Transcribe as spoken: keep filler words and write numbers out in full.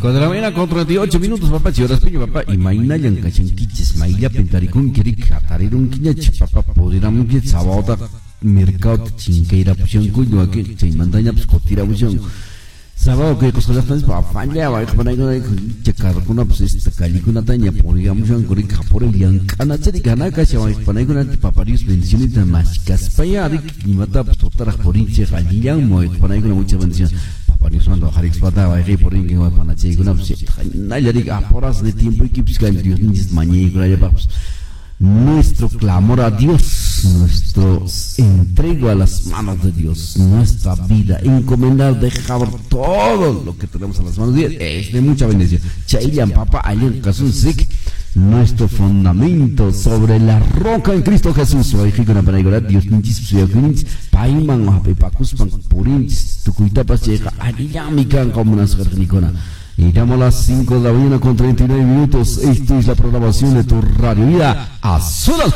cinco de la mañana con treinta y ocho minutos, papá, si horas peño, papá, y mañana ya en cachanquiches, mañana pentaricón, quiere catarero un quiñache, papá, podríamos que sabota, mercado, chinqueira, pusión, cuyo, aquí, se mandaña, pues, cotira, pusión. Sábado que cosas las tantas para falla, va a poner con checar con una pues esta cali con una taña, podríamos ya con el capor el yancana, se diga nada, que se va a poner con el paparios, bendiciones de más, caspaya, y mata, pues, todas las porinches, allí, muy, poner con mucha bendición. Paparios mando a Jarix Pata, va a ir por el para la chica, una pues, ya diga, a horas de tiempo y que pues, que Dios niños mañana, ya vamos. Nuestro clamor a Dios, nuestro entrego a las manos de Dios, nuestra vida, encomendar, dejar todo lo que tenemos a las manos de Dios, es de mucha bendición. Chaylan, papá, ayen Jesús, Zik, nuestro fundamento sobre la roca en Cristo Jesús. Hoy hijo na panaygola Dios ninchis suya kuninchis paiman hape pakus pan purinchis tukuita pacheja ariyamikan como unas gernikona. Y damos las cinco de la mañana con treinta y nueve minutos. Esta es la programación de tu Radio Vida. A solas.